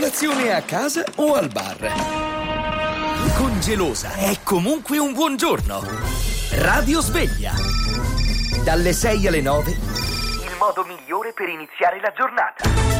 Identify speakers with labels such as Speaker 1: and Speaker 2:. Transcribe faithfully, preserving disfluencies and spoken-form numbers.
Speaker 1: Colazione a casa o al bar. Con Gelosa è comunque un buon giorno. Radio Sveglia. Dalle sei alle nove, il modo migliore per iniziare la giornata.